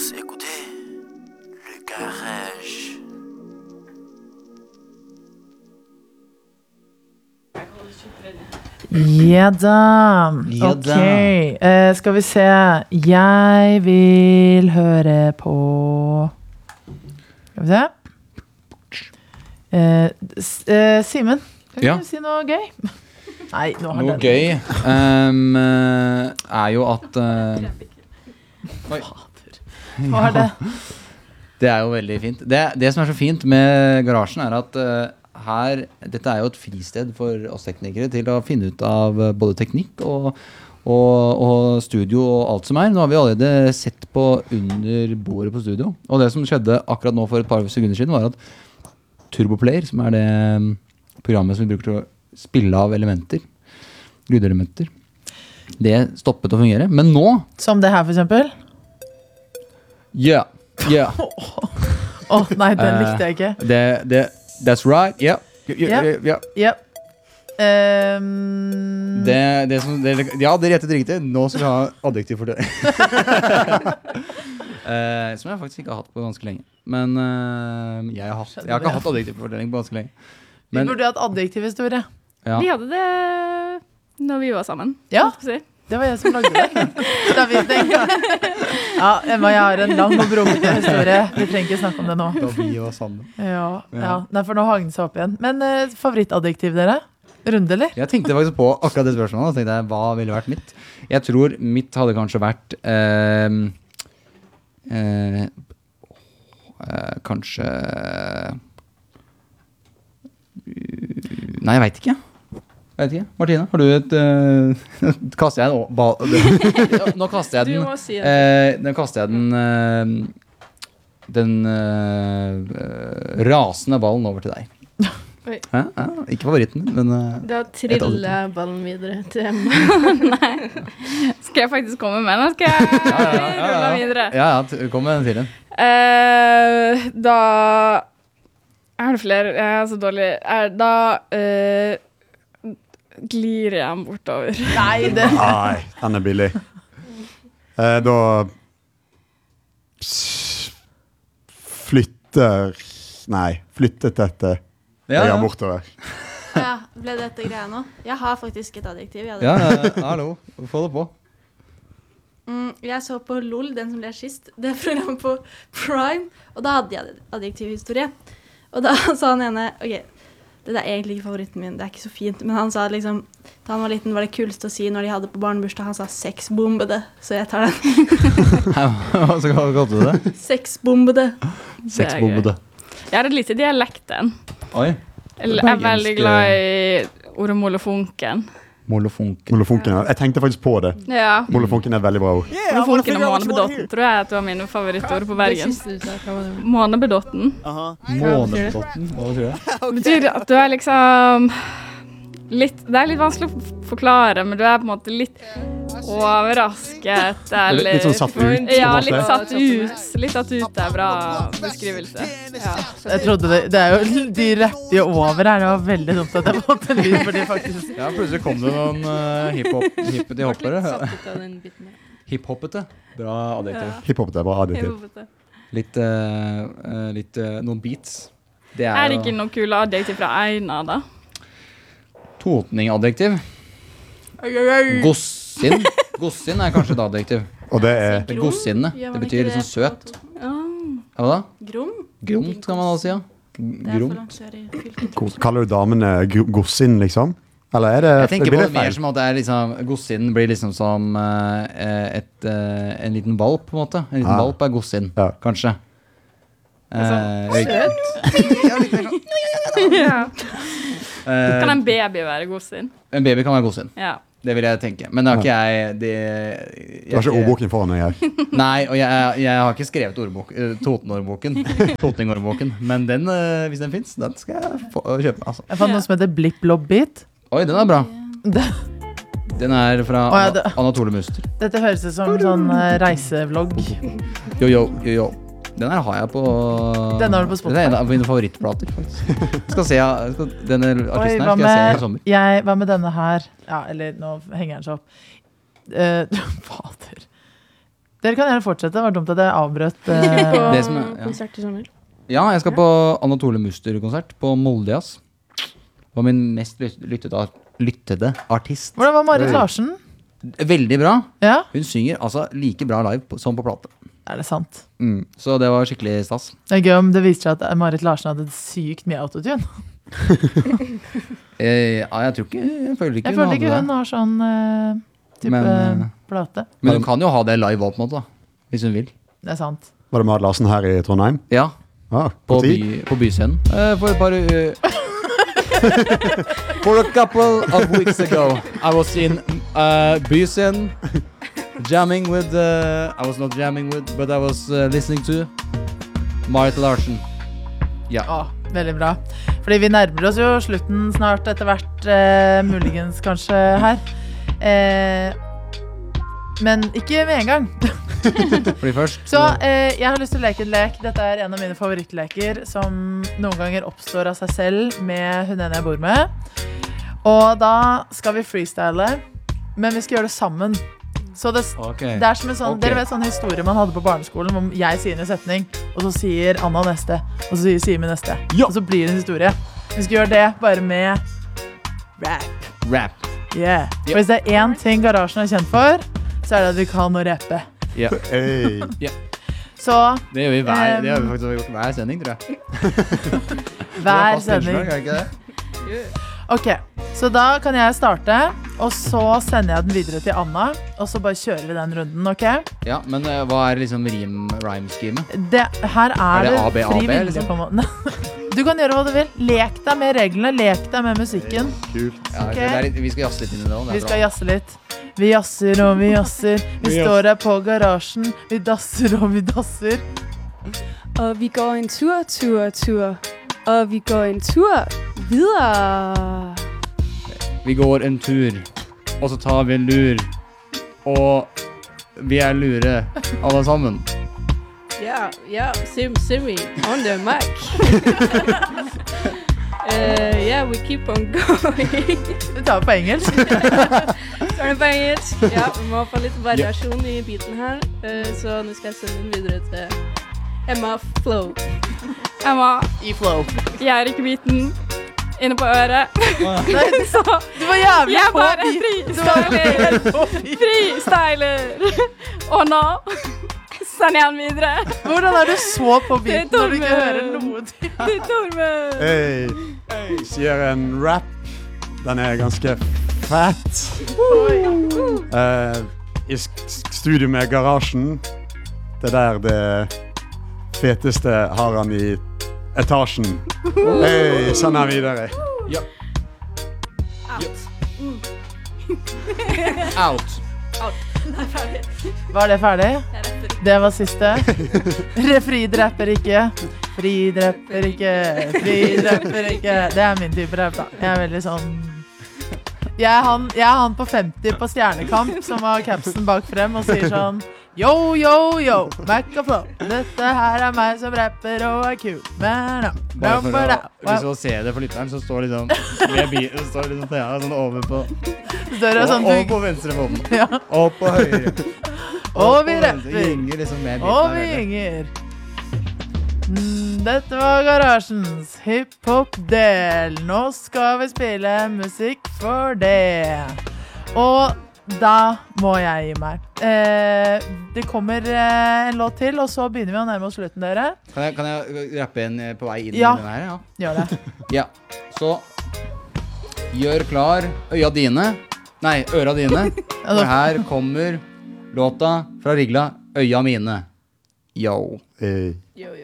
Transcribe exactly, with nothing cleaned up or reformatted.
écoutez le garage. Ja da. Ja Ok. da. Eh, skal vi se. Jeg vil høre på Skal vi se. Eh, S- eh, Simen, kan Ja. du si noe gøy? Nei, nå har Noe den- gøy um, eh, er jo at eh, Oi. Hva er det? Det er jo veldig fint. Det, det som er så fint med garasjen er at eh, her, dette er jo et fristed for oss teknikere til å finne ut av eh, både teknikk og, og, og studio og alt som er. Nå har vi allerede sett på under bordet på studio. Og det som skjedde akkurat nå for et par sekunder siden var at Turboplayer, som er det mm, programmet som vi bruker til å spille av elementer, lydelementer, det stoppet å fungere. Men nå, Som det her, for eksempel? ja, ja, Åh, nei, den Eh, likte jeg ikke. det, det, that's right, ja, ja, ja, Ja. ja. Ja. Ehm, Det, det som, det, ja, det gjettet riktig. Nå skal vi ha adjektiv for det. Eh, som jeg faktisk ikke har hatt på ganske lenge. Men eh, jeg, har hatt, jeg har ikke hatt adjektivfortelling på ganske lenge. vi Men, burde hatt adjektivhistorie. ja. Vi hadde det når vi var sammen. Ja. holdt på å si. Det var jeg som lagde det. Da vi tenkte. Ja, Emma, jeg har en lang og brokete historie. Vi trenger ikke snakke om det nå. Da vi var sammen. Ja, ja. Nei, for nå hang den seg opp igjen. Men eh, favorittadjektiv, dere? Runde, eller? Jeg tenkte faktisk på akkurat det spørsmålet. Og tenkte jeg, hva ville vært mitt? Jeg tror mitt hadde kanskje vært eh, eh, eh, Kanskje Nei, jeg veit ikke. Jeg vet ikke. Martine, har du et uh, Kaster jeg en å- ball Ja, Nå kaster jeg Du den må si det. eh, Nå kaster jeg den eh, Den eh, rasende ballen over til deg. Oi. Hæ? Ja, ikke favoritten, men eh, Da triller ballen videre til Emma. Nei. Skal jeg faktisk komme med den? Skal jeg rulle den videre? Ja, ja, t- kom med den til den. Eh, da er det flere. Jeg er så dårlig. Er, da eh, glir jeg den bortover. Nei, det Nei, den er billig. Eh, da s- flytter Nei, flyttet dette Ja, jeg ja. har bortover. Ja, ble dette greia nå? Jeg har faktisk et adjektiv. Jeg, hadde- Ja, ja, hallo. Få det på. mm, jeg så på LOL, den som ble sist. Det er programmet på Prime. Og da hadde jeg adjektivhistorie. Og da sa han ene ok, det er egentlig ikke favoritten min, det er ikke så fint, men han sa liksom da han var liten var det kuleste å si når de hadde på barnebursdag. Han sa sexbombede, så jeg tar den. Hva så kalte du det? Sexbombede. Sexbombede. Jeg har et lite dialekten. Oi. Jeg er veldig glad i ordet molefonken. Molofonken. Molefonken. Jeg tenkte faktisk på det. Ja. Molefonken er veldig bra ord. Molefonken og månebedotten tror jeg at det var mine favorittord på Bergen. Månebedotten. Månebedotten. Hva betyr det? Betyr at du er liksom litt, det er litt vanskelig å f- forklare, men du er på en måte litt overrasket, eller Litt sånn satt ut, på en Ja, måte. litt satt ut. Litt satt ut er bra beskrivelse. Ja. Jeg trodde det, det er jo De rapper jo over her. Det var veldig dumt at jeg måtte en lyd for de faktisk. Ja, plutselig kom det noen uh, hiphop, hippete hoppere. Hiphoppete. Bra adjektiv. Hiphop er bra adjektiv. Litt, uh, uh, litt uh, noen beats. Det Er er det jo ikke noe kule adjektiv fra Einar, da? totning-adjektiv. Gossin. Gossin er kanskje et adjektiv. Og det er Det er Gossinne. Gjør Det man betyr ikke litt sånn søt. Ja. Hva da? Grom? Gromt kan man også si, ja. Det er for Gromt. langt sør i fylket. Kos- Kaller du damene gro- gossin, liksom? Eller er det Jeg tenker på blir det det mer feil? som at det er liksom Gossin blir liksom som eh, et, eh, en liten valp, på en måte. En liten Ah. valp er gossin, Ja. kanskje. Eh, Ja. eh, Kan en baby være godsin? en baby kan være gossin. Ja. Det vil jeg tenke. Men det har ikke jeg det, jeg, Du har ikke ordboken foran deg her. Nei, og jeg, jeg har ikke skrevet ordbok, eh, Toten-ordboken. Totning-ordboken. Men den, eh, hvis den fins, den skal jeg få, kjøpe. Altså. Jeg fant noe som heter Blipp Blobb Beat. Oi, den er bra. Det, Den er fra Å, ja, det- Anatole Muster. dette høres ut som en sånn eh, reisevlogg. Yo, yo, yo, yo. Den her har jeg på Den har du på Spotify. Det er en av mine favorittplater, faktisk. Skal se, jeg skal, denne Oi, artisten her hva skal jeg se i med, sommer. jeg, hva med denne her? Ja, eller nå henger den seg opp. Eh, fader. Dere kan gjerne fortsette. Det var dumt at jeg avbrøt. eh, På Det som er- ja. konsert i sommer. Ja, jeg skal på Anatole Muster-konsert på Moldejazz. Det var min mest lyt- lyttede, lyttede artist. Hvordan var Marit Oi. Larsen? Veldig bra. Ja, Hun synger altså like bra live på, som på plate. er det sant? Mm. Så det var skikkelig stas. Det er gøy om det viser seg at Marit Larsen hadde sykt mye autotune. Eh, ja, jeg tror ikke Jeg føler ikke Jeg føler hun ikke hadde hun det. har sånn eh, type Men, eh, plate. Men hun kan jo ha det live òg, på en måte. da Hvis hun vil. Det er sant. Var det Marit Larsen her i Trondheim? Ja, Ah, på, på tid? by, på byscenen. Eh, for et par uh, For a couple of weeks ago, I was in uh, byscenen jamming with uh, I was not jamming with, but I was uh, listening to Marit Larsen. Ja. Å, veldig bra. Fordi vi nærmer oss jo slutten snart etter hvert, eh, muligens kanskje her. Eh, men ikke med en gang. Fordi først Så eh, jeg har lyst til å leke en lek. Dette er en av mine favorittleker som noen ganger oppstår av seg selv med hun ene jeg bor med. Og da skal vi freestyle, men vi skal gjøre det sammen. Så det, Ok. det er som en sånn, Ok. dere vet sånn historie man hadde på barneskolen, hvor jeg sier en setning, og så sier Anna neste, og så sier Simen neste. Ja. Og så blir det en historie. Vi skal gjøre det bare med rap. Rap. Yeah. Ja. For hvis det er én ting Garasjen er kjent for, så er det at vi kan å rappe. Ja. Hey. Så Det gjør vi hver, Um, det har vi faktisk gjort hver sending, tror jeg. hver Fast innslag, sending. er det ikke det? Ok, så da kan jeg starte, og så sender jeg den videre til Anna, og så bare kjører vi den runden, ok? Ja, men eh, hva er liksom rim, rhyme-schemet? Det, her er, Er det det A, B, A, B, fri vilje liksom? på en måte. Du kan gjøre hva du vil. Lek deg med reglene, lek deg med musikken. Kult. Ja, Ok. det er litt, vi skal jazze litt inn i det også, det er Vi skal bra. jazze litt. Vi jazzer og vi jazzer. Vi Vi står her på garasjen. Vi dasser og vi dasser. Og vi går en tur, tur, tur. Og vi går en tur videre. Vi går en tur, og så tar vi en lur, og vi er lure, alle sammen. Yeah, yeah, Sim Simi on the mic. uh, yeah, we keep on going. Du tar det på engelsk. Så er det på engelsk. Ja, vi må få litt variasjon i biten her. Uh, så nå skal jeg sende den videre til Emma Flow. Emma, I flow. jeg er ikke biten inne på øret. Nei, Så du var jævlig jeg på bare beat. Du var freestyler. helt på beat. Freestyler. Og nå sender jeg den videre Hvordan er du så på beat Det er når du ikke Tormod. hører noe til? til Tormod. Hey. Sier en rap. Den er ganske fett. Eh, I sk- studio med Garasjen. Det der det feteste har han i etasjen. Hei, sånn er videre. Out. Var det ferdig? Det var siste. Frid rapper ikke. Frid rapper ikke. Frid rapper ikke. Det er min type rap, da. Jeg er veldig sånn Jeg er han, jeg er han på femti på Stjernekamp som har capsen bak frem og sier sånn Yo, yo, yo, Mac og Flow. Dette her er meg som rapper og er kul. Men, Bare for å, hvis wow. du ser det for lytteren, så står liksom ved bi- så står liksom Thea sånn over på Større og, sånn og bygg. på venstre foten. Ja. Og på høyre. Og vi på venstre. rapper. Gynger liksom med Og biten vi her. gynger. Mm, Dette var Garasjens hiphop-del. Nå skal vi spille musikk for det. Og da må jeg gi meg. Eh, det kommer eh, en låt til, og så begynner vi å nærme oss slutten, dere. Kan jeg, kan jeg rappe en eh, på vei inn Ja. i den her? Ja. Gjør det. Ja, så gjør klar øya dine. Nei, øra dine. For her kommer låta fra Rigla, Øya mine. Yo. Hey. Yo,